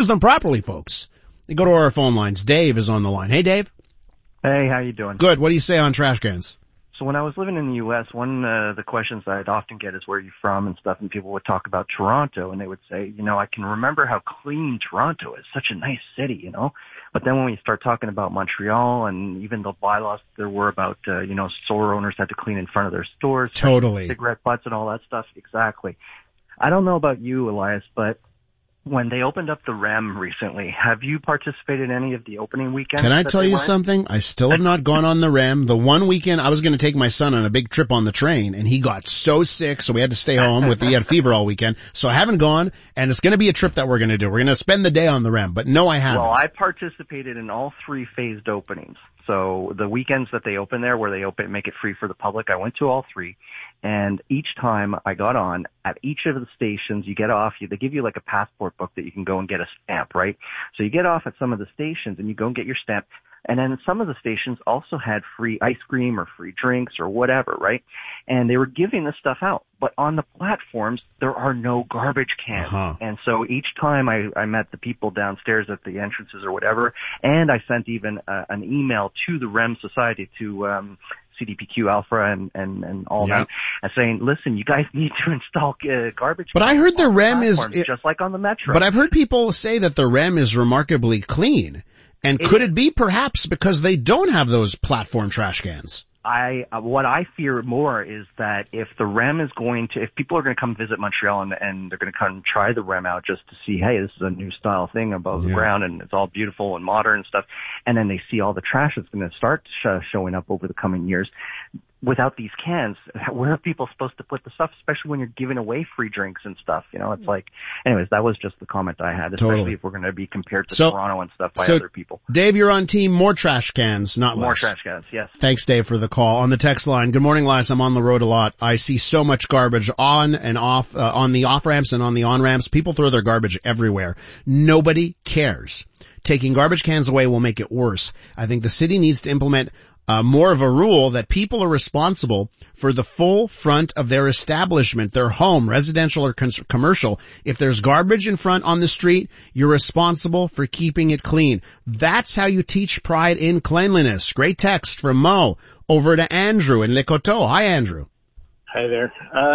them properly, folks. They go to our phone lines. Dave is on the line. Hey, Dave. Hey, how you doing? Good. What do you say on trash cans? So when I was living in the U.S., one of the questions I'd often get is where are you from and stuff, and people would talk about Toronto, and they would say, I can remember how clean Toronto is, such a nice city, But then when we start talking about Montreal and even the bylaws there were about, store owners had to clean in front of their stores. Totally. Cigarette butts and all that stuff. Exactly. I don't know about you, Elias, but when they opened up the REM recently, have you participated in any of the opening weekends? Can I tell you something? I still have not gone on the REM. The one weekend I was going to take my son on a big trip on the train, and he got so sick, so we had to stay home he had fever all weekend. So I haven't gone, and it's going to be a trip that we're going to do. We're going to spend the day on the REM, but no, I haven't. Well, I participated in all 3 phased openings. So the weekends that they open there, where they make it free for the public, I went to all 3. And each time I got on, at each of the stations, you get off, they give you like a passport book that you can go and get a stamp, right? So you get off at some of the stations and you go and get your stamp. And then some of the stations also had free ice cream or free drinks or whatever, right? And they were giving this stuff out. But on the platforms, there are no garbage cans. Uh-huh. And so each time I met the people downstairs at the entrances or whatever, and I sent even an email to the REM Society, to CDPQ Alpha and all that, and saying, listen, you guys need to install garbage cans. But I heard the REM is just like on the Metro. But I've heard people say that the REM is remarkably clean. And could it be perhaps because they don't have those platform trash cans? What I fear more is that if the REM is if people are going to come visit Montreal and they're going to come try the REM out just to see, hey, this is a new style thing above the ground and it's all beautiful and modern and stuff, and then they see all the trash that's going to start showing up over the coming years, without these cans, where are people supposed to put the stuff, especially when you're giving away free drinks and stuff? It's like, anyways, that was just the comment I had, especially if we're going to be compared to Toronto and stuff by other people. Dave, you're on team more trash cans, not less. More trash cans, yes. Thanks, Dave, for the call. On the text line, good morning, Liz. I'm on the road a lot. I see so much garbage on and off, on the off-ramps and on the on-ramps. People throw their garbage everywhere. Nobody cares. Taking garbage cans away will make it worse. I think the city needs to implement more of a rule that people are responsible for the full front of their establishment, their home, residential or commercial. If there's garbage in front on the street, you're responsible for keeping it clean. That's how you teach pride in cleanliness. Great text from Mo. Over to Andrew in Les Coteaux. Hi, Andrew. Hi there.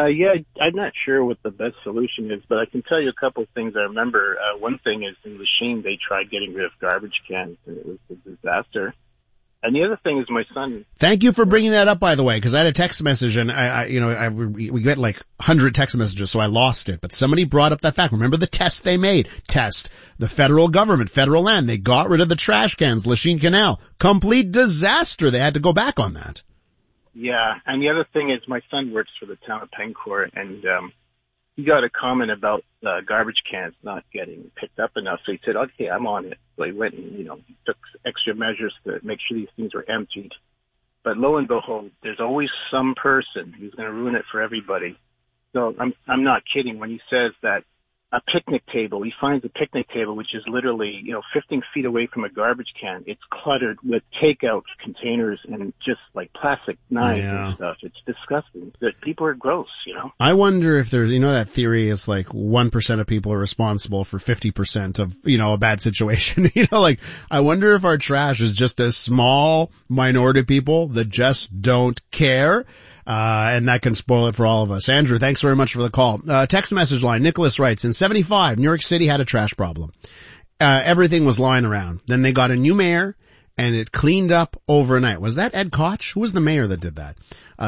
I'm not sure what the best solution is, but I can tell you a couple of things I remember. One thing is in Lachine, they tried getting rid of garbage cans, and it was a disaster. And the other thing is my son. Thank you for bringing that up, by the way, because I had a text message, and we get like 100 text messages, so I lost it. But somebody brought up that fact. Remember the test they made? The federal government, federal land. They got rid of the trash cans, Lachine Canal. Complete disaster. They had to go back on that. Yeah, and the other thing is my son works for the town of Pencourt, and he got a comment about garbage cans not getting picked up enough. So he said, okay, I'm on it. So he went and, took extra measures to make sure these things were emptied. But lo and behold, there's always some person who's going to ruin it for everybody. So I'm not kidding when he says that a picnic table, he finds a picnic table which is literally, 15 feet away from a garbage can. It's cluttered with takeout containers and just like plastic knives and stuff. It's disgusting. That people are gross, I wonder if there's, that theory is like 1% of people are responsible for 50% of, a bad situation. I wonder if our trash is just a small minority of people that just don't care. And that can spoil it for all of us. Andrew, thanks very much for the call. Text message line. Nicholas writes, in 75, New York City had a trash problem. Everything was lying around. Then they got a new mayor and it cleaned up overnight. Was that Ed Koch? Who was the mayor that did that?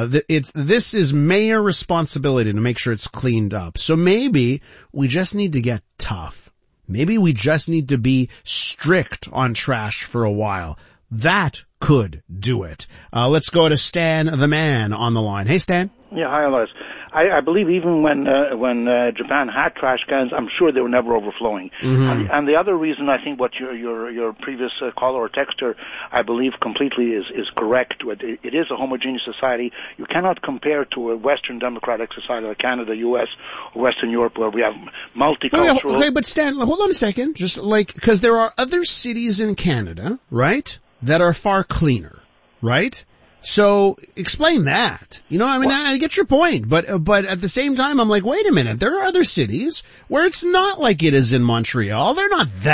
This is mayor responsibility to make sure it's cleaned up. So maybe we just need to get tough. Maybe we just need to be strict on trash for a while. That could do it. Let's go to Stan the man on the line. Hey, Stan. Yeah, hi, Elias. I believe even when Japan had trash cans, I'm sure they were never overflowing. Mm-hmm. And the other reason I think what your previous caller or texter, I believe completely is correct. It is a homogeneous society. You cannot compare to a Western democratic society like Canada, U.S., or Western Europe, where we have multicultural. Okay, but Stan, hold on a second. Just because there are other cities in Canada, right, that are far cleaner, right? So explain that. I get your point, but at the same time, I'm like, wait a minute. There are other cities where it's not like it is in Montreal. They're not that